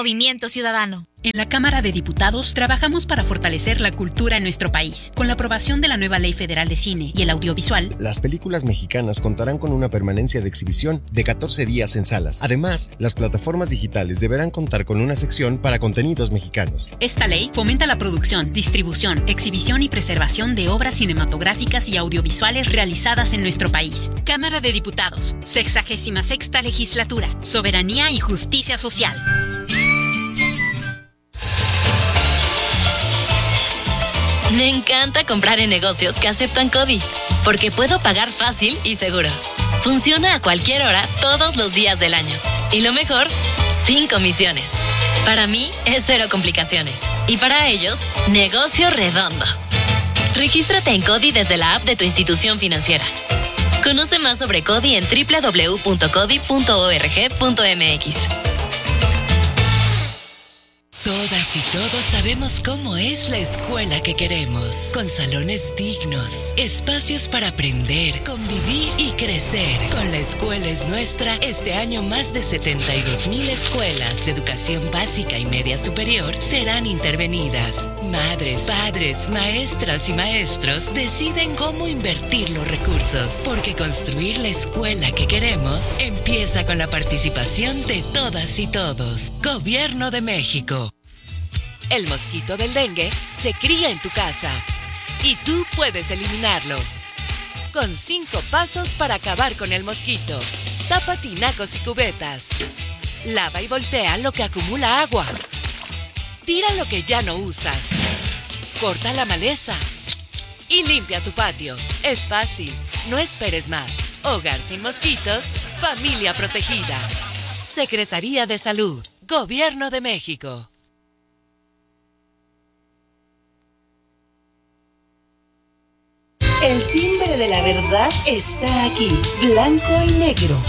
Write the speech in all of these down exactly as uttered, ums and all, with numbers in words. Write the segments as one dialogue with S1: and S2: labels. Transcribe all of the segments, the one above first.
S1: Movimiento Ciudadano.
S2: En la Cámara de Diputados trabajamos para fortalecer la cultura en nuestro país. Con la aprobación de la nueva Ley Federal de Cine y el Audiovisual,
S3: las películas mexicanas contarán con una permanencia de exhibición de catorce días en salas. Además, las plataformas digitales deberán contar con una sección para contenidos mexicanos.
S2: Esta ley fomenta la producción, distribución, exhibición y preservación de obras cinematográficas y audiovisuales realizadas en nuestro país. Cámara de Diputados, sexagésima sexta legislatura, soberanía y justicia social.
S4: Me encanta comprar en negocios que aceptan CODI, porque puedo pagar fácil y seguro. Funciona a cualquier hora, todos los días del año. Y lo mejor, sin comisiones. Para mí, es cero complicaciones. Y para ellos, negocio redondo. Regístrate en CODI desde la app de tu institución financiera. Conoce más sobre CODI en doble u doble u doble u punto codi punto org punto m x.
S5: Todas y todos sabemos cómo es la escuela que queremos, con salones dignos, espacios para aprender, convivir y crecer. Con La Escuela es Nuestra, este año más de setenta y dos mil escuelas de educación básica y media superior serán intervenidas. Madres, padres, maestras y maestros deciden cómo invertir los recursos, porque construir la escuela que queremos empieza con la participación de todas y todos. Gobierno de México. El mosquito del dengue se cría en tu casa y tú puedes eliminarlo. Con cinco pasos para acabar con el mosquito. Tapa tinacos y cubetas. Lava y voltea lo que acumula agua. Tira lo que ya no usas. Corta la maleza. Y limpia tu patio. Es fácil, no esperes más. Hogar sin mosquitos, familia protegida. Secretaría de Salud, Gobierno de México.
S6: El timbre de la verdad está aquí, blanco y negro.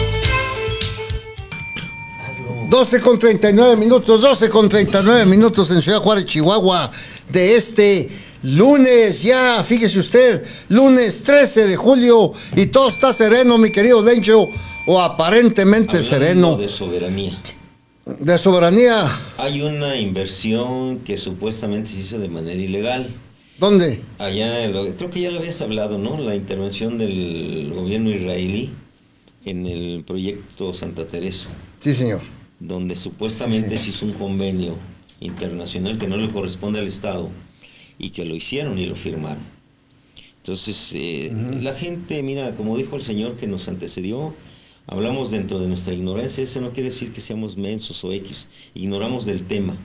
S7: doce con treinta y nueve minutos, doce con treinta y nueve minutos en Ciudad Juárez, Chihuahua, de este lunes, ya, fíjese usted, lunes trece de julio, y todo está sereno, mi querido Lencho, o aparentemente
S8: Hablando
S7: sereno.
S8: de soberanía.
S7: De soberanía.
S8: Hay una inversión que supuestamente se hizo de manera ilegal.
S7: ¿Dónde?
S8: Allá, creo que ya lo habías hablado, ¿no? La intervención del gobierno israelí en el proyecto Santa Teresa.
S7: Sí, señor.
S8: Donde supuestamente
S7: sí,
S8: se hizo un convenio internacional que no le corresponde al Estado y que lo hicieron y lo firmaron. Entonces, eh, uh-huh. la gente, mira, como dijo el señor que nos antecedió, hablamos dentro de nuestra ignorancia. Eso no quiere decir que seamos mensos o X, ignoramos del tema.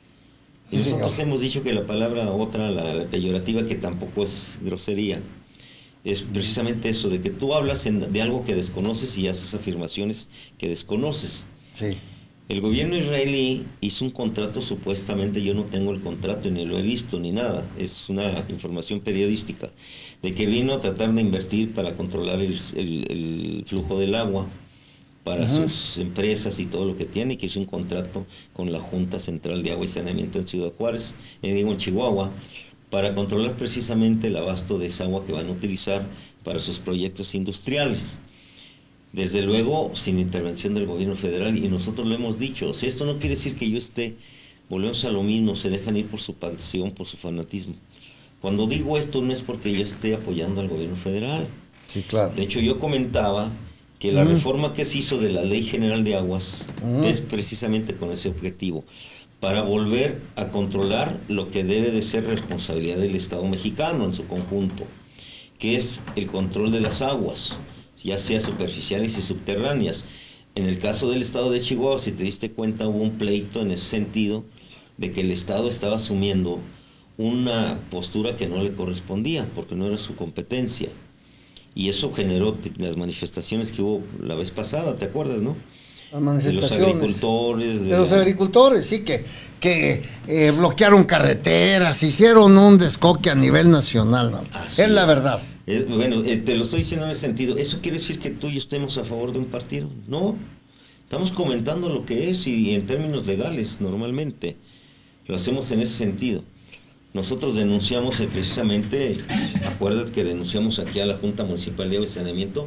S8: Y
S7: sí,
S8: nosotros
S7: señor.
S8: hemos dicho que la palabra otra, la, la peyorativa, que tampoco es grosería, es precisamente eso, de que tú hablas en, de algo que desconoces y haces afirmaciones que desconoces.
S7: Sí.
S8: El gobierno israelí hizo un contrato, supuestamente, yo no tengo el contrato ni lo he visto ni nada, es una información periodística, de que vino a tratar de invertir para controlar el, el, el flujo del agua para uh-huh. sus empresas y todo lo que tiene, y que hizo un contrato con la Junta Central de Agua y Saneamiento en Ciudad Juárez, eh, digo en Chihuahua, para controlar precisamente el abasto de esa agua que van a utilizar para sus proyectos industriales. Desde luego, sin intervención del gobierno federal, y nosotros lo hemos dicho, o sea, esto no quiere decir que yo esté, volvemos a lo mismo, se dejan ir por su pasión, por su fanatismo. Cuando digo esto no es porque yo esté apoyando al gobierno federal.
S7: Sí, claro.
S8: De hecho, yo comentaba que la uh-huh. reforma que se hizo de la Ley General de Aguas uh-huh. es precisamente con ese objetivo, para volver a controlar lo que debe de ser responsabilidad del Estado mexicano en su conjunto, que es el control de las aguas, ya sea superficiales y subterráneas. En el caso del Estado de Chihuahua, si te diste cuenta, hubo un pleito en ese sentido, de que el Estado estaba asumiendo una postura que no le correspondía, porque no era su competencia. Y eso generó las manifestaciones que hubo la vez pasada, ¿te acuerdas, no?
S7: Las manifestaciones.
S8: De los agricultores. De,
S7: de los
S8: la...
S7: agricultores, sí, que, que eh, bloquearon carreteras, hicieron un descoque a nivel nacional, ¿no? Es, es la verdad.
S8: Eh, bueno, eh, te lo estoy diciendo en ese sentido. ¿Eso quiere decir que tú y yo estemos a favor de un partido? No. Estamos comentando lo que es, y en términos legales, normalmente. Lo hacemos en ese sentido. Nosotros denunciamos eh, precisamente, acuérdate que denunciamos aquí a la Junta Municipal de Agua y Saneamiento,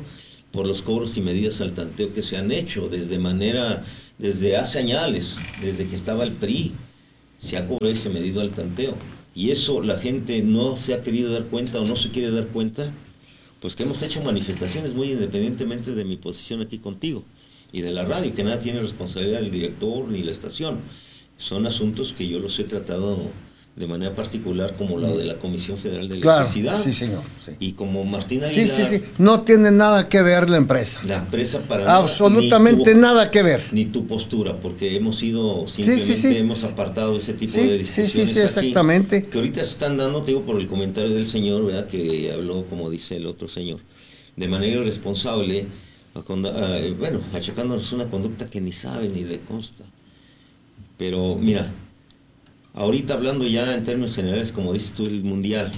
S8: por los cobros y medidas al tanteo que se han hecho desde manera, desde hace años, desde que estaba el P R I, se ha cobrado y se ha medido al tanteo. Y eso la gente no se ha querido dar cuenta o no se quiere dar cuenta, pues que hemos hecho manifestaciones muy independientemente de mi posición aquí contigo y de la radio, que nada tiene responsabilidad el director ni la estación. Son asuntos que yo los he tratado de manera particular, como la de la Comisión Federal de Electricidad.
S7: Claro, sí, señor. Sí.
S8: Y como Martín Aguilar.
S7: Sí, sí, sí. No tiene nada que ver la empresa.
S8: La empresa para nada.
S7: Absolutamente
S8: tu,
S7: nada que ver.
S8: Ni tu postura, porque hemos ido, simplemente
S7: sí, sí, sí.
S8: hemos apartado ese tipo
S7: sí,
S8: de discusiones.
S7: Sí, sí, sí, exactamente.
S8: Aquí, que ahorita se están dando, te digo, por el comentario del señor, ¿verdad? Que habló, como dice el otro señor, de manera irresponsable, a, a, bueno, achacándonos una conducta que ni sabe ni le consta. Pero mira, ahorita hablando ya en términos generales, como dices tú, el mundial,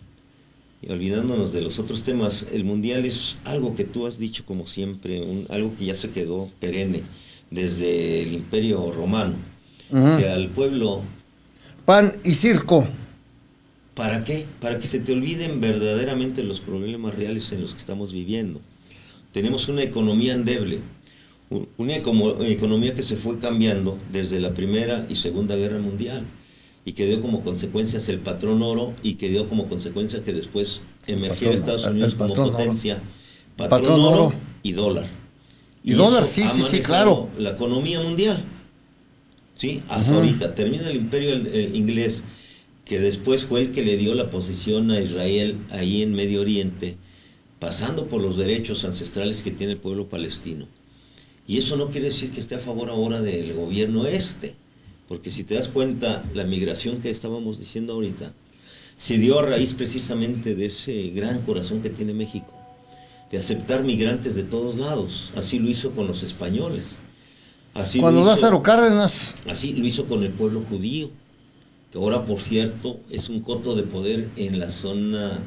S8: y olvidándonos de los otros temas, el mundial es algo que tú has dicho como siempre, un, algo que ya se quedó perenne desde el Imperio Romano, uh-huh. que al pueblo...
S7: Pan y circo.
S8: ¿Para qué? Para que se te olviden verdaderamente los problemas reales en los que estamos viviendo. Tenemos una economía endeble, una economía que se fue cambiando desde la Primera y Segunda Guerra Mundial, y que dio como consecuencias el patrón oro, y que dio como consecuencia que después emergiera Estados Unidos como potencia, oro. Patrón, patrón oro, oro y dólar.
S7: Y, y dólar, sí, sí, sí, claro.
S8: La economía mundial, ¿sí? Hasta uh-huh. ahorita. Termina el imperio el, el inglés, que después fue el que le dio la posición a Israel ahí en Medio Oriente, pasando por los derechos ancestrales que tiene el pueblo palestino. Y eso no quiere decir que esté a favor ahora del gobierno este, porque si te das cuenta, la migración que estábamos diciendo ahorita se dio a raíz precisamente de ese gran corazón que tiene México, de aceptar migrantes de todos lados. Así lo hizo con los españoles. Así
S7: Cuando
S8: lo hizo,
S7: Lázaro Cárdenas.
S8: Así lo hizo con el pueblo judío, que ahora, por cierto, es un coto de poder en la zona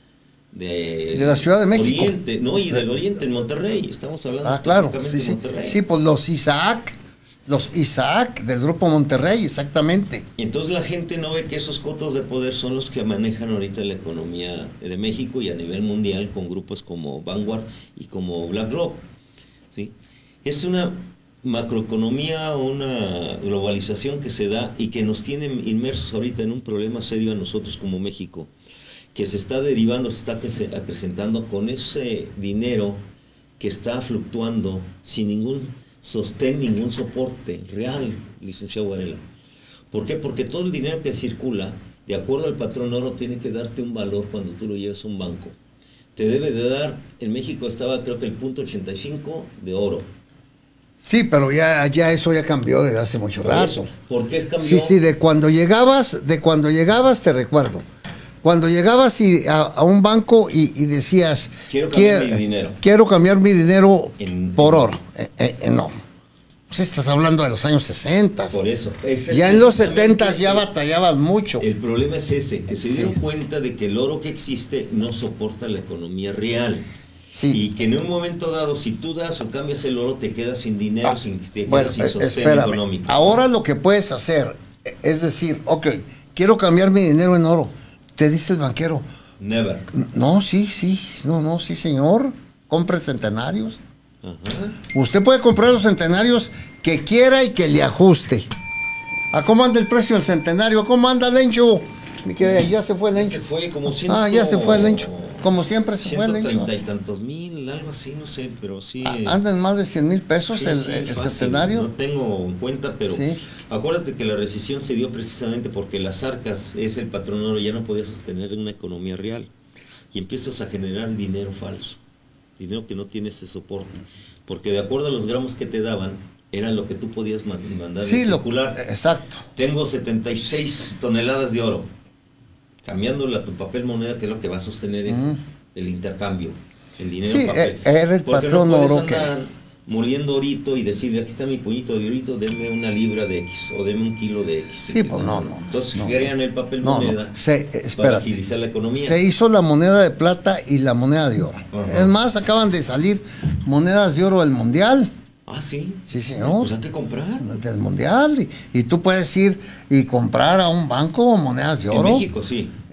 S8: de,
S7: de la Ciudad de México.
S8: Oriente, no, y del Oriente, en Monterrey. Estamos hablando
S7: ah, claro, sí,
S8: de
S7: sí.
S8: Monterrey.
S7: Sí, pues los Isaac, los Isaac del Grupo Monterrey, exactamente.
S8: Y entonces la gente no ve que esos cotos de poder son los que manejan ahorita la economía de México y a nivel mundial, con grupos como Vanguard y como BlackRock, ¿sí? Es una macroeconomía, una globalización que se da y que nos tiene inmersos ahorita en un problema serio a nosotros como México, que se está derivando, se está acrecentando con ese dinero que está fluctuando sin ningún sostén, ningún soporte real, licenciado Varela. ¿Por qué? Porque todo el dinero que circula, de acuerdo al patrón oro, tiene que darte un valor cuando tú lo lleves a un banco. Te debe de dar, en México estaba creo que el punto ochenta y cinco de oro.
S7: Sí, pero ya, ya eso ya cambió desde hace mucho
S8: Por
S7: rato.
S8: eso. ¿Por qué cambió?
S7: Sí, sí, de cuando llegabas, de cuando llegabas te recuerdo. Cuando llegabas y a, a un banco y, y decías,
S8: quiero cambiar quiero, mi dinero.
S7: Quiero cambiar mi dinero
S8: en,
S7: por
S8: en,
S7: oro. Eh, eh, no. Pues estás hablando de los años sesenta.
S8: Por eso.
S7: Ya en los setenta ya batallabas mucho.
S8: El problema es ese, que se
S7: sí.
S8: dieron cuenta de que el oro que existe no soporta la economía real.
S7: Sí.
S8: Y que en un momento dado, si tú das o cambias el oro, te quedas sin dinero, ah, sin, te
S7: bueno,
S8: quedas sin sostén
S7: espérame.
S8: económico.
S7: Ahora lo que puedes hacer es decir, ok, quiero cambiar mi dinero en oro. Te dice el banquero.
S8: Never.
S7: No, sí, sí, no, no, sí, señor. Compre centenarios.
S8: Ajá.
S7: Usted puede comprar los centenarios que quiera y que le ajuste. ¿A cómo anda el precio del centenario? ¿A cómo anda el Lencho? Ya se fue el Lencho.
S8: Se fue como ciento...
S7: Ah, ya se fue el Lencho. Como siempre se fue el Lencho.
S8: ciento treinta y tantos mil, algo así, no sé, pero sí.
S7: Ah, ¿andan más de cien mil pesos
S8: sí,
S7: el,
S8: sí,
S7: el
S8: fácil.
S7: centenario?
S8: No tengo en cuenta, pero
S7: sí.
S8: Acuérdate que la recesión se dio precisamente porque las arcas, es el patrón oro, ya no podía sostener una economía real. Y empiezas a generar dinero falso, dinero que no tiene ese soporte. Porque de acuerdo a los gramos que te daban, eran lo que tú podías mandar
S7: sí,
S8: a circular.
S7: Lo, exacto.
S8: Tengo setenta y seis toneladas de oro. Cambiándola a tu papel moneda, que es lo que va a sostener eso, uh-huh. el intercambio, el dinero
S7: sí,
S8: en papel.
S7: Era el
S8: porque
S7: patrón
S8: no puedes
S7: oro
S8: andar
S7: que...
S8: moliendo orito y decirle, aquí está mi puñito de orito, denme una libra de X, o denme un kilo de X.
S7: Sí, pues no, no.
S8: Entonces
S7: no,
S8: crean el papel
S7: no,
S8: moneda
S7: no. Se,
S8: para agilizar la economía.
S7: Se hizo la moneda de plata y la moneda de oro. Uh-huh. Es más, acaban de salir monedas de oro del mundial.
S8: Ah, sí.
S7: Sí, señor.
S8: Pues hay que comprar.
S7: Del mundial. Y, y tú puedes ir y comprar a un banco monedas de oro.
S8: En México, sí.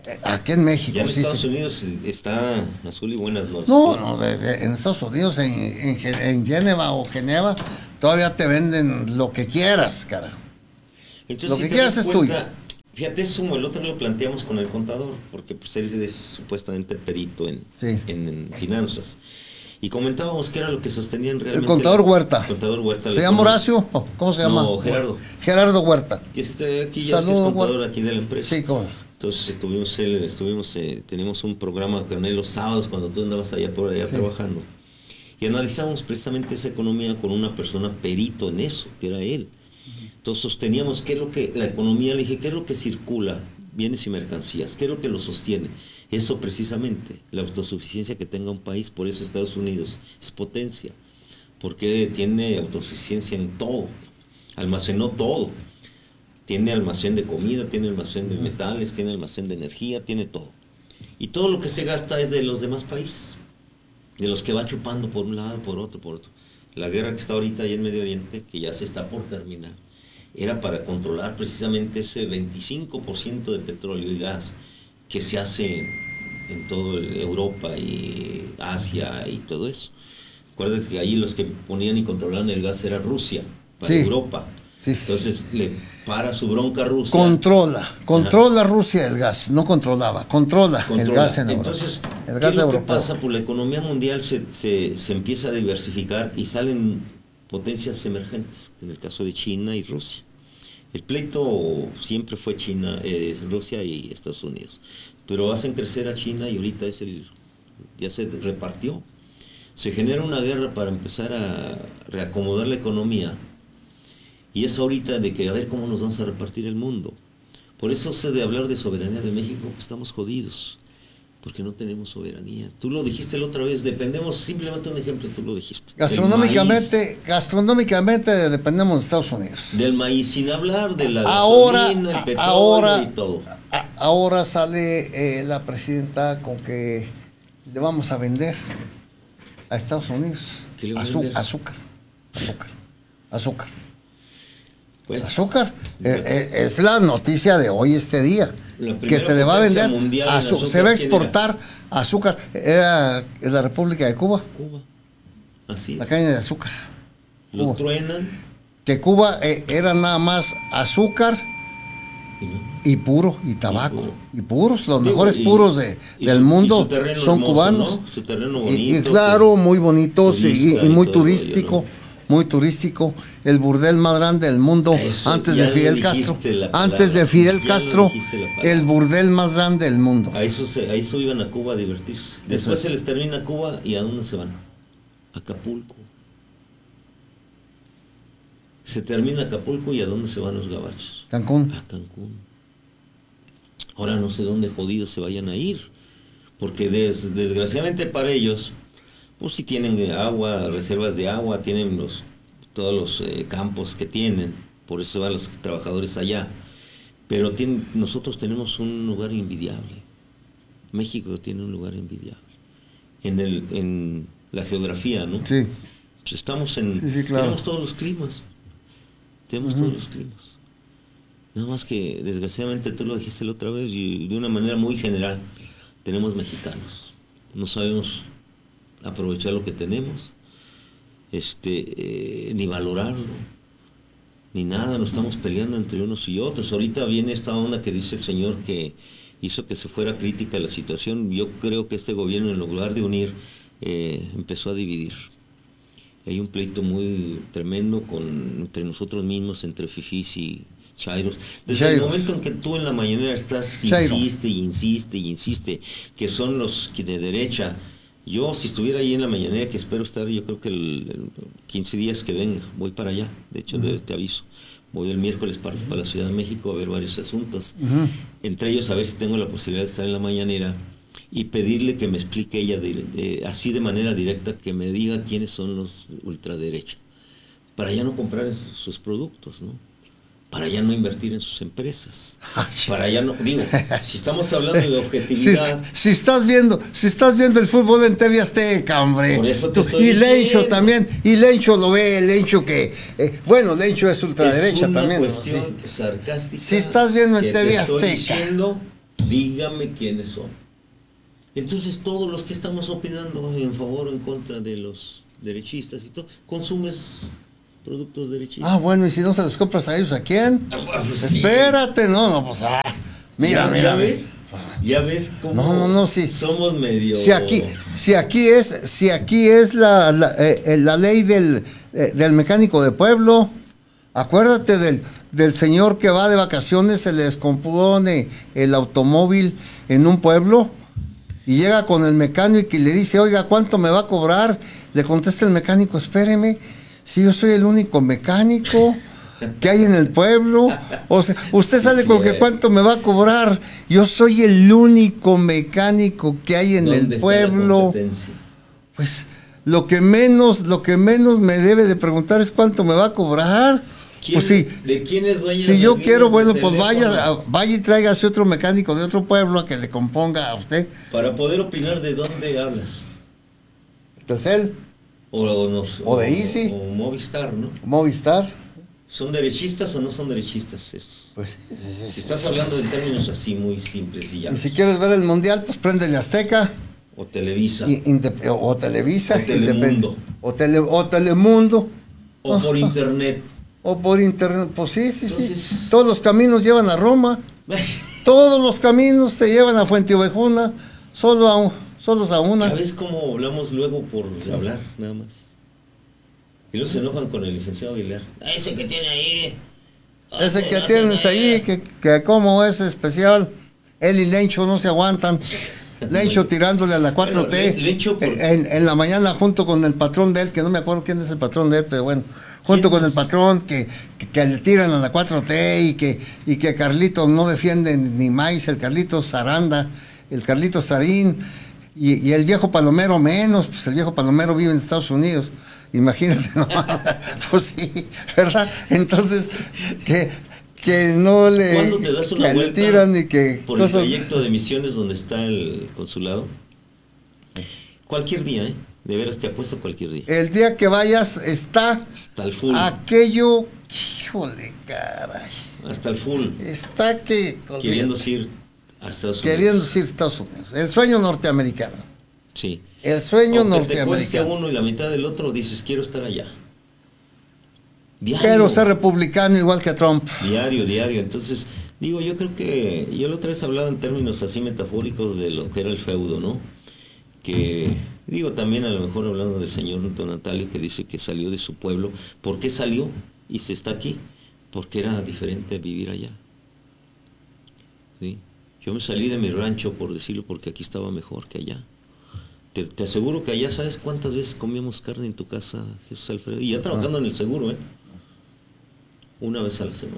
S7: Aquí en México,
S8: ya en
S7: sí.
S8: Estados
S7: sí.
S8: Unidos está azul y buenas noches.
S7: No, no, de, de, en Estados Unidos, en, en, en Génova o Geneva, todavía te venden lo que quieras, carajo.
S8: Entonces,
S7: lo
S8: si
S7: que
S8: te
S7: quieras
S8: das
S7: es
S8: cuenta,
S7: tuyo.
S8: Fíjate, eso el otro lo planteamos con el contador, porque pues él es supuestamente perito en,
S7: sí.
S8: en, en finanzas. Y comentábamos que era lo que sostenían realmente.
S7: El contador Huerta.
S8: El contador Huerta.
S7: ¿Se llama Horacio? ¿Cómo se llama?
S8: No, Gerardo.
S7: Gerardo Huerta.
S8: Que este, aquí ya
S7: Saludo,
S8: es contador
S7: Huerta.
S8: aquí de la empresa.
S7: Sí, cómo.
S8: Entonces estuvimos, él, estuvimos eh, teníamos un programa con él los sábados cuando tú andabas allá por allá sí. trabajando. Y analizamos precisamente esa economía con una persona perito en eso, que era él. Entonces sosteníamos qué es lo que, la economía, le dije, qué es lo que circula, bienes y mercancías, qué es lo que lo sostiene. Eso precisamente, la autosuficiencia que tenga un país, por eso Estados Unidos es potencia, porque tiene autosuficiencia en todo, almacenó todo. Tiene almacén de comida, tiene almacén de metales, tiene almacén de energía, tiene todo. Y todo lo que se gasta es de los demás países, de los que va chupando por un lado, por otro, por otro. La guerra que está ahorita ahí en Medio Oriente, que ya se está por terminar, era para controlar precisamente ese veinticinco por ciento de petróleo y gas que se hace en toda Europa y Asia y todo eso. Acuérdate que ahí los que ponían y controlaban el gas era Rusia, para sí. Europa. Sí, sí. Entonces le para su bronca a Rusia.
S7: Controla, controla Ajá. Rusia el gas, no controlaba, controla, controla. el gas en Europa.
S8: Entonces,
S7: el
S8: ¿qué
S7: gas
S8: es lo
S7: de
S8: que pasa? Pues la economía mundial se, se, se empieza a diversificar y salen potencias emergentes, en el caso de China y Rusia. El pleito siempre fue China, eh, Rusia y Estados Unidos, pero hacen crecer a China y ahorita es el, ya se repartió. Se genera una guerra para empezar a reacomodar la economía. Y es ahorita de que a ver cómo nos vamos a repartir el mundo. Por eso sé de hablar de soberanía de México, pues estamos jodidos, porque no tenemos soberanía. Tú lo dijiste la otra vez, dependemos, simplemente un ejemplo, tú lo dijiste.
S7: Gastronómicamente, gastronómicamente dependemos de Estados Unidos.
S8: Del maíz, sin hablar de la
S7: ahora,
S8: gasolina, el petróleo
S7: ahora,
S8: y todo.
S7: A, ahora sale eh, la presidenta con que le vamos a vender a Estados Unidos Azú, azúcar, azúcar, azúcar. Bueno, azúcar, eh, eh, es la noticia de hoy, este día, que se le va a vender, azúcar, se va a exportar era? azúcar, era en la República de Cuba,
S8: Cuba, así es.
S7: La caña de azúcar.
S8: Lo
S7: Cuba.
S8: truenan.
S7: Que Cuba eh, era nada más azúcar y puro, y tabaco, y, puro. y puros, los Digo, mejores y, puros de, y del su, mundo son
S8: hermoso,
S7: cubanos,
S8: ¿no? Su terreno bonito,
S7: y, y claro, muy bonitos y, y muy
S8: y
S7: turístico.
S8: Rollo, ¿no?
S7: Muy turístico, el burdel más grande del mundo. Eso, antes de Fidel Castro, antes de Fidel Castro, el burdel más grande del mundo.
S8: A eso, se, a eso iban a Cuba a divertirse. Después se les termina Cuba y ¿a dónde se van? A Acapulco. Se termina Acapulco y ¿a dónde se van los gabachos?
S7: Cancún.
S8: A Cancún. Ahora no sé dónde jodidos se vayan a ir, porque des, desgraciadamente para ellos, pues si tienen agua, reservas de agua, tienen los, todos los eh, campos que tienen, por eso van los trabajadores allá. Pero tienen, nosotros tenemos un lugar envidiable. México tiene un lugar envidiable. En, el, en la geografía, ¿no?
S7: Sí.
S8: Pues estamos en...
S7: Sí, sí, claro.
S8: Tenemos todos los climas. Tenemos uh-huh. todos los climas. Nada más que, desgraciadamente, tú lo dijiste la otra vez, y de una manera muy general, tenemos mexicanos. No sabemos aprovechar lo que tenemos, este, eh, ni valorarlo, ni nada, nos estamos peleando entre unos y otros. Ahorita viene esta onda que dice el señor que hizo que se fuera crítica la situación. Yo creo que este gobierno, en lugar de unir, eh, empezó a dividir. Hay un pleito muy tremendo con, entre nosotros mismos, entre fifís y chairos. Desde Chairos. El momento en que tú en la mañanera estás,
S7: Chairo.
S8: insiste y insiste y insiste, que son los que de derecha. Yo, si estuviera ahí en la mañanera, que espero estar, yo creo que el, el quince días que venga, voy para allá, de hecho, uh-huh. de, te aviso. Voy el miércoles parto uh-huh. para la Ciudad de México a ver varios asuntos, uh-huh. entre ellos a ver si tengo la posibilidad de estar en la mañanera y pedirle que me explique ella, de, de, así de manera directa, que me diga quiénes son los ultraderecha, para ya no comprar sus productos, ¿no? Para ya no invertir en sus empresas, para ya no, digo, si estamos hablando de objetividad.
S7: Si, si estás viendo, si estás viendo el fútbol en T V Azteca, hombre.
S8: Por eso te
S7: Tú,
S8: estoy
S7: y Lencho
S8: diciendo.
S7: también, y Lencho lo ve, Lencho que, eh, bueno, Lencho es ultraderecha
S8: es una
S7: también.
S8: Cuestión
S7: ¿no? Sí.
S8: sarcástica.
S7: Si estás viendo en
S8: que
S7: T V
S8: te estoy
S7: Azteca.
S8: Diciendo Dígame quiénes son. Entonces todos los que estamos opinando en favor o en contra de los derechistas y todo, consumes productos derechistas.
S7: Ah, bueno, y si no se los compras a ellos, ¿a quién?
S8: Ah, pues sí.
S7: Espérate, no, no, pues ah, mira,
S8: ¿Ya,
S7: mira.
S8: ¿Ya ves? Ya ves cómo
S7: No, no, no, sí.
S8: somos medio...
S7: Si aquí, si aquí es, si aquí es la, la, eh, la ley del, eh, del mecánico de pueblo, acuérdate del, del señor que va de vacaciones, se le descompone el automóvil en un pueblo y llega con el mecánico y le dice, oiga, ¿cuánto me va a cobrar? Le contesta el mecánico, espéreme, si yo soy el único mecánico que hay en el pueblo, o sea, usted
S8: Sí,
S7: sale
S8: sí,
S7: con que
S8: eh.
S7: cuánto me va a cobrar, yo soy el único mecánico que hay en
S8: ¿Dónde
S7: el
S8: está la
S7: pueblo.
S8: competencia?
S7: Pues lo que menos, lo que menos me debe de preguntar es cuánto me va a cobrar.
S8: ¿Quién-
S7: Pues sí,
S8: ¿De quién es dueño
S7: si
S8: las
S7: yo
S8: líneas
S7: quiero,
S8: de
S7: bueno, pues
S8: teléfono?
S7: vaya, a- vaya y tráigase otro mecánico de otro pueblo a que le componga a usted.
S8: Para poder opinar de dónde hablas.
S7: Telcel,
S8: O, o, no,
S7: O de Easy.
S8: O Movistar, ¿no?
S7: Movistar.
S8: ¿Son derechistas o no son derechistas? Es-
S7: Pues, sí, sí, sí,
S8: si
S7: sí.
S8: estás hablando en términos así muy simples y ya.
S7: Y si quieres ver el mundial, pues préndele Azteca.
S8: O Televisa.
S7: Y- indep- o, o Televisa.
S8: O Telemundo.
S7: independ- O, tele, o Telemundo.
S8: O por internet.
S7: O por internet. Pues sí, sí, sí.
S8: Entonces-
S7: Todos los caminos llevan a Roma. Todos los caminos te llevan a Fuente Ovejuna. Solo a, un- solos a una.
S8: ¿Sabes cómo hablamos luego por hablar, nada más? Y luego se enojan con el licenciado Aguilar. "Ah, ese que tiene ahí. ah,
S7: Ese
S8: no
S7: que
S8: hace
S7: tienes
S8: nada".
S7: ahí, que, que como es especial. Él y Lencho no se aguantan. Lencho tirándole a la cuatro T.
S8: Bueno, Lencho por-
S7: en, en la mañana junto con el patrón de él, que no me acuerdo quién es el patrón de él, pero bueno, junto
S8: ¿Quién
S7: con
S8: es?
S7: el patrón que, que, que le tiran a la cuatro T y que, y que Carlitos no defiende ni más, el Carlitos Aranda, el Carlitos Sarín, y, y el viejo Palomero menos, pues el viejo Palomero vive en Estados Unidos. Imagínate nomás, pues sí, ¿verdad? Entonces, que, que no le,
S8: ¿Cuándo te das una
S7: que le
S8: vuelta
S7: tiran y que
S8: por
S7: cosas...
S8: el trayecto de Misiones donde está el consulado? Cualquier día, ¿eh? De veras te apuesto cualquier día.
S7: El día que vayas está
S8: Hasta el full.
S7: aquello, híjole, caray,
S8: Hasta el full.
S7: está que...
S8: Queriendo ir a Estados Unidos.
S7: Queriendo ir a Estados Unidos, el sueño norteamericano,
S8: Sí.
S7: el sueño
S8: Aunque te cueste
S7: norteamericano.
S8: uno y la mitad del otro, dices, quiero estar allá. Diario.
S7: Quiero ser republicano igual que Trump.
S8: Diario, diario. Entonces, digo, yo creo que yo la otra vez hablaba en términos así metafóricos de lo que era el feudo, ¿no? Que, digo, también a lo mejor hablando del señor Don Natalio, que dice que salió de su pueblo. ¿Por qué salió y se está aquí? Porque era diferente vivir allá. ¿Sí? Yo me salí de mi rancho, por decirlo, porque aquí estaba mejor que allá. Te, te aseguro que allá, ¿sabes cuántas veces comíamos carne en tu casa, Jesús Alfredo? Y ya trabajando en el seguro, ¿eh? Una vez a la semana.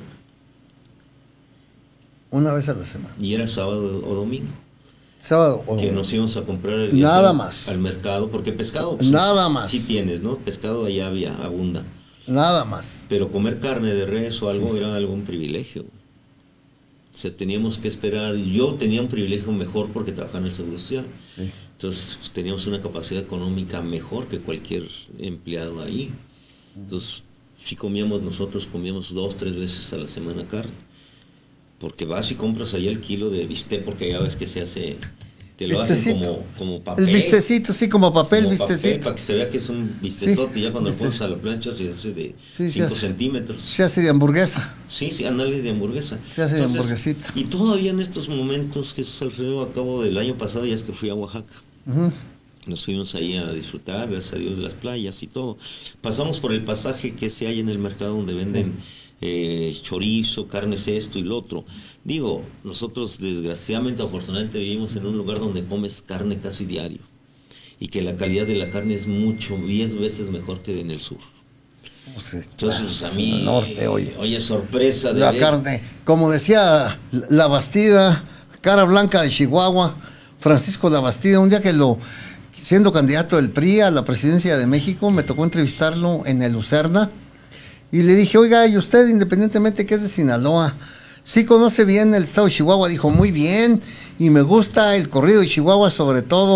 S7: Una vez a la semana.
S8: Y era sábado o domingo.
S7: Sábado o
S8: Que
S7: domingo.
S8: nos íbamos a comprar el
S7: Nada
S8: al,
S7: más.
S8: al mercado, porque pescado pues,
S7: Nada más.
S8: sí tienes, ¿no? Pescado allá había, abunda.
S7: Nada más.
S8: Pero comer carne de res o algo
S7: Sí.
S8: era algún privilegio. O sea, teníamos que esperar. Yo tenía un privilegio mejor porque trabajaba en el Seguro Social.
S7: Sí.
S8: Entonces pues, teníamos una capacidad económica mejor que cualquier empleado ahí. Entonces, si comíamos nosotros, comíamos dos, tres veces a la semana carne. Porque vas y compras allá el kilo de bistec, porque ya ves que se hace, te lo hacen
S7: Vistecito.
S8: como, como papel.
S7: El vistecito, sí, como papel,
S8: como papel,
S7: vistecito.
S8: para que se vea que es un vistezote,
S7: Sí,
S8: y ya cuando lo pones
S7: viste-
S8: a la plancha se hace de
S7: Sí, se
S8: cinco
S7: hace.
S8: centímetros.
S7: Se hace de hamburguesa.
S8: Sí, sí, ándale de hamburguesa.
S7: Se hace de hamburguesita.
S8: Y todavía en estos momentos, Jesús Alfredo, a cabo del año pasado, ya es que fui a Oaxaca.
S7: Ujú.
S8: Nos fuimos ahí a disfrutar, gracias a Dios, de las playas y todo. Pasamos por el pasaje que se hay en el mercado donde venden eh, chorizo, carnes, esto y lo otro. Digo, nosotros desgraciadamente, afortunadamente, vivimos en un lugar donde comes carne casi diario. Y que la calidad de la carne es mucho, diez veces mejor que en el sur.
S7: Pues,
S8: Entonces, pues, a
S7: en
S8: mí,
S7: el norte, oye.
S8: oye, sorpresa de
S7: La
S8: ver.
S7: carne, como decía La Bastida, cara blanca de Chihuahua, Francisco La Bastida, un día que lo, siendo candidato del P R I a la presidencia de México, me tocó entrevistarlo en el Lucerna, y le dije, oiga, ¿y usted, independientemente que es de Sinaloa, sí conoce bien el estado de Chihuahua? Dijo, muy bien, y me gusta el corrido de Chihuahua, sobre todo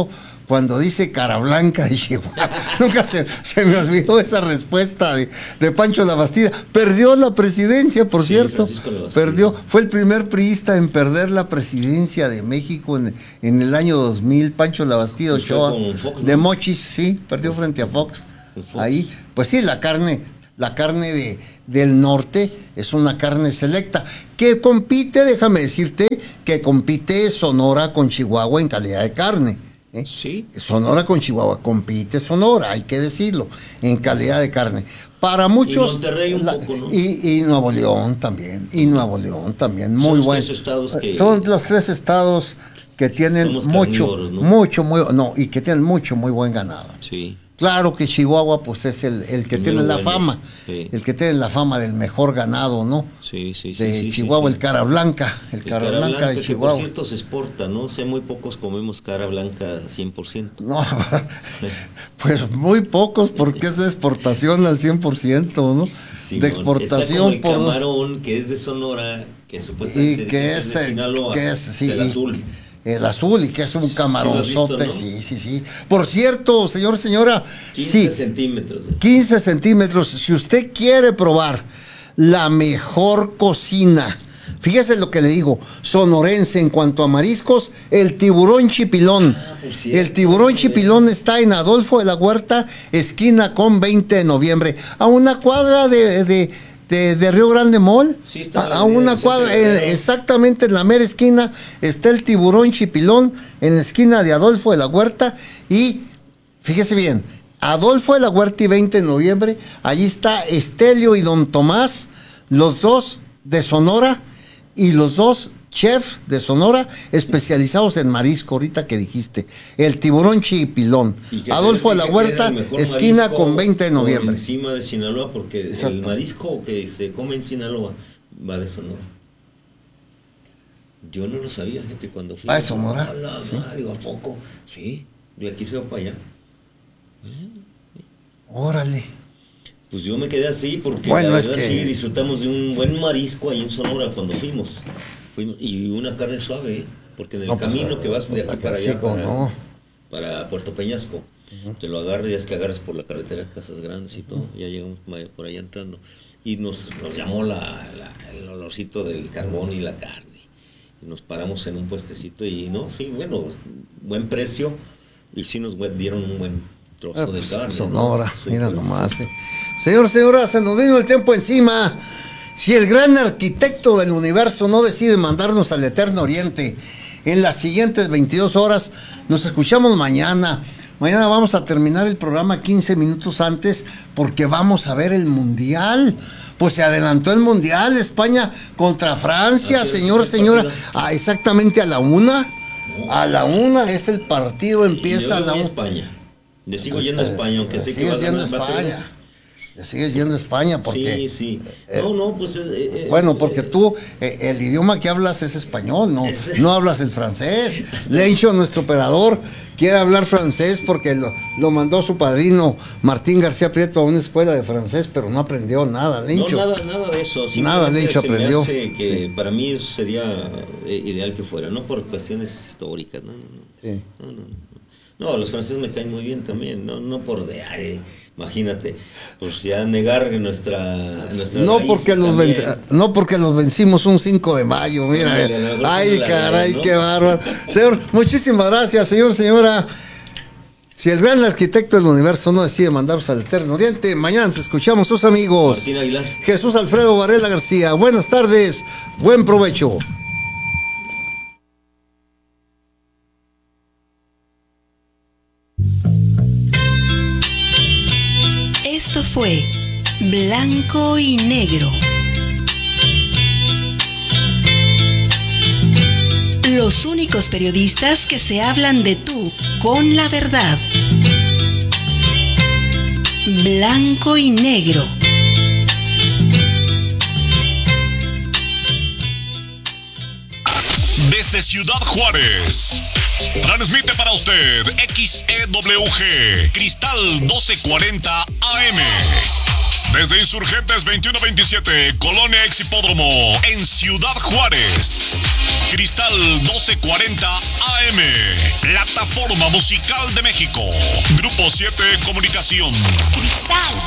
S7: cuando dice cara blanca de Chihuahua. Nunca se, se me olvidó esa respuesta de, de Pancho Labastida. Perdió la presidencia, por sí, cierto. Perdió. Fue el primer priista en perder la presidencia de México en, en el año dos mil. Pancho Labastida Ochoa. Fox, ¿no? De Mochis, sí, perdió frente a Fox. Fox. Ahí, pues sí, la carne, la carne de, del norte es una carne selecta. Que compite, déjame decirte, que compite Sonora con Chihuahua en calidad de carne. ¿Eh? Sí. Sonora con Chihuahua, compite Sonora, hay que decirlo, en calidad de carne. Para muchos. Y Monterrey un la, poco, ¿no? y, y Nuevo León también, y Nuevo León también, muy bueno. Que... Son los tres estados que tienen mucho, ¿no? mucho, muy, no, y que tienen mucho, muy buen ganado. Sí. Claro que Chihuahua, pues es el, el que tiene la bueno. fama, sí. el que tiene la fama del mejor ganado, ¿no? Sí, sí, sí. De sí, Chihuahua, sí, sí. el cara blanca, el, el cara, cara blanca, blanca de Chihuahua.
S8: Que por cierto se exporta, ¿no? Sé muy pocos comemos cara blanca cien por ciento.
S7: No, pues muy pocos, porque es de exportación al cien por ciento, ¿no? Sí, de exportación
S8: está como el camarón, que es de Sonora, que supuestamente
S7: y que es,
S8: de Sinaloa,
S7: que es, sí,
S8: el azul.
S7: El azul, y que es un camaronzote, sí, ¿no? sí, sí, sí. Por cierto, señor, señora,
S8: quince
S7: sí,
S8: centímetros.
S7: quince centímetros. Si usted quiere probar la mejor cocina, fíjese lo que le digo, sonorense en cuanto a mariscos, el Tiburón Chipilón. Ah, cierto, el Tiburón Chipilón está en Adolfo de la Huerta, esquina con veinte de noviembre, a una cuadra de... de De, de Río Grande Mall, sí, está a, a una cuadra, eh, exactamente en la mera esquina está el Tiburón Chipilón, en la esquina de Adolfo de la Huerta, y fíjese bien, Adolfo de la Huerta y veinte de noviembre, allí está Estelio y Don Tomás, los dos de Sonora, y los dos chefs de Sonora especializados en marisco, ahorita que dijiste, el Tiburón Chipilón, Adolfo de la Huerta, esquina con veinte de noviembre.
S8: Encima de Sinaloa, porque exacto. El marisco que se come en Sinaloa va de Sonora. Yo no lo sabía, gente, cuando fui.
S7: ¿Ah, de Sonora?
S8: A la ¿sí? Mario, ¿a poco? Sí, de aquí se va para allá.
S7: Órale.
S8: Pues yo me quedé así, porque
S7: bueno,
S8: la verdad
S7: es que...
S8: sí disfrutamos de un buen marisco ahí en Sonora cuando fuimos. Y una carne suave, ¿eh? Porque en el no, camino pues, que vas de aquí para allá, para, no. para Puerto Peñasco, uh-huh. te lo agarras, ya es que agarras por la carretera de Casas Grandes y todo, uh-huh. ya llegamos por allá entrando. Y nos, nos llamó la, la, el olorcito del carbón uh-huh. y la carne. Y nos paramos en un puestecito y no, sí, bueno, buen precio, y sí nos dieron un buen trozo ah, de pues, carne.
S7: Sonora, ¿no? Mira nomás. Eh. Señor, señora, se nos vino el tiempo encima. Si el gran arquitecto del universo no decide mandarnos al Eterno Oriente en las siguientes veintidós horas, nos escuchamos mañana. Mañana vamos a terminar el programa quince minutos antes porque vamos a ver el Mundial. Pues se adelantó el Mundial, España contra Francia, señor, señora. Ah, exactamente a la una. A la una es el partido, empieza a la una.
S8: España. Le sigo yendo a España, aunque sé que va a
S7: ganar España. Le sigues yendo a España porque...
S8: Sí, sí. No, no, pues... Eh,
S7: eh, bueno, porque eh, tú, eh, el idioma que hablas es español, no, es, no hablas el francés. Lencho, nuestro operador, quiere hablar francés porque lo, lo mandó su padrino Martín García Prieto a una escuela de francés, pero no aprendió nada, Lencho.
S8: No, nada, nada de eso.
S7: Nada, Lencho aprendió.
S8: Que sí. Para mí eso sería ideal que fuera, no por cuestiones históricas, no, no, no. Sí. No, no, no. No, los franceses me caen muy bien también, no, no por de... Ay, imagínate, pues ya negar nuestra, nuestra
S7: no porque los venci, no porque los vencimos un cinco de mayo, mira, no, no, ay caray, ¿no? Qué bárbaro. Señor, muchísimas gracias, señor, señora. Si el gran arquitecto del universo no decide mandarnos al Eterno Oriente, mañana nos escuchamos sus amigos.
S8: Martín Aguilar.
S7: Jesús Alfredo Varela García, buenas tardes, buen provecho.
S2: Esto fue Blanco y Negro. Los únicos periodistas que se hablan de tú con la verdad. Blanco y Negro.
S1: Desde Ciudad Juárez, transmite para usted X E W G Cristal doce cuarenta A M. Desde Insurgentes veintiuno veintisiete, Colonia Ex Hipódromo, en Ciudad Juárez. Cristal doce cuarenta A M, plataforma musical de México. Grupo siete Comunicación.
S9: Cristal